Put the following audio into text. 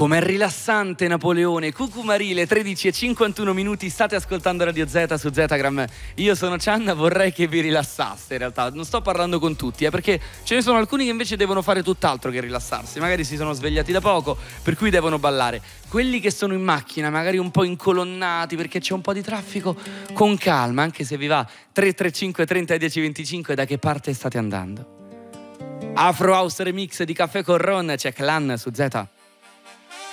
Com'è rilassante Napoleone. Cucumarile, 13:51, state ascoltando Radio Z su Zetagram. Io sono Cianna, vorrei che vi rilassaste in realtà. Non sto parlando con tutti, perché ce ne sono alcuni che invece devono fare tutt'altro che rilassarsi. Magari si sono svegliati da poco, per cui devono ballare. Quelli che sono in macchina, magari un po' incolonnati perché c'è un po' di traffico, con calma, anche se vi va. 335 30 10 25, da che parte state andando? Afro House Remix di Caffè con Ron, c'è Clan su Z.